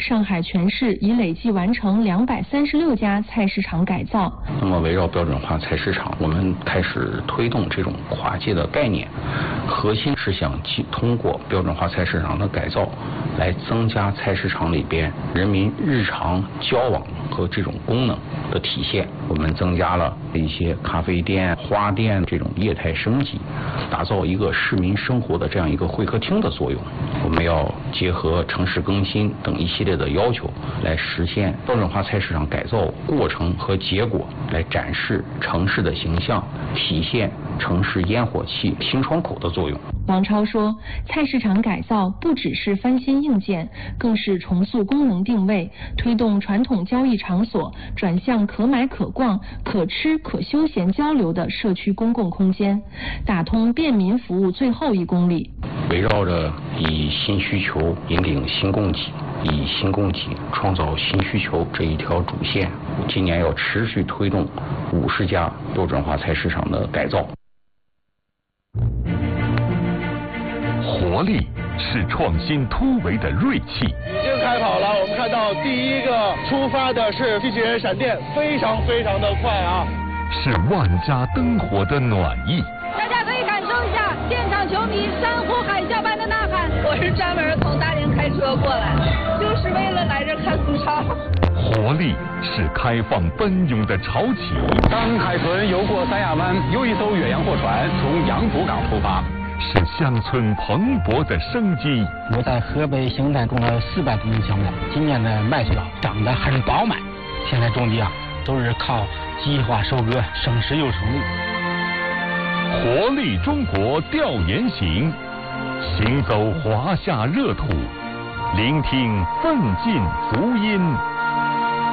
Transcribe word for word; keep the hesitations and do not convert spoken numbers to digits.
上海全市已累计完成两百三十六家菜市场改造。 那么围绕标准化菜市场，我们开始推动这种跨界的概念，核心是想通过标准化菜市场的改造，来增加菜市场里边人民日常交往和这种功能的体现。我们增加了一些咖啡店、花店这种业态升级，打造一个市民生活的这样一个会客厅的作用。我们要结合城市更新等一系列的要求，来实现标准化菜市场改造过程和结果，来展示城市的形象，体现城市烟火气新窗口的作用。 王超说，菜市场改造不只是翻新硬件，更是重塑功能定位，推动传统交易场所转向可买可逛、可吃可休闲交流的社区公共空间，打通便民服务最后一公里。 围绕着以新需求引领新供给，以新供给创造新需求这一条主线，今年要持续推动五十家标准化菜市场的改造。 活力是创新突围的锐气。 已经开跑了，我们看到第一个出发的是机器人闪电，非常非常的快啊！ 是万家灯火的暖意。 大家可以感受一下现场球迷山呼海啸般的呐喊。我是专门从大连开车过来，就是为了来这看足超。 活力是开放奔涌的潮起。 当海豚游过三亚湾，又一艘远洋货船从杨浦港出发。 是乡村蓬勃的生机。 我在河北邢台种了四百多亩小麦，今年的麦穗好，长得还是饱满。现在种地啊，都是靠机械化收割，省时又省力。 活力中国调研行，行走华夏热土，聆听奋进足音。